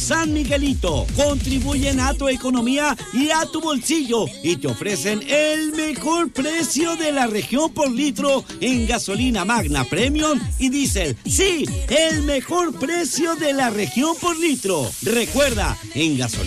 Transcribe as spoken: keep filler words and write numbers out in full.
San Miguelito. Contribuyen a tu economía y a tu bolsillo y te ofrecen el mejor precio de la región por litro en gasolina Magna Premium y diésel. Sí, el mejor precio de la región por litro. Recuerda, en gasolina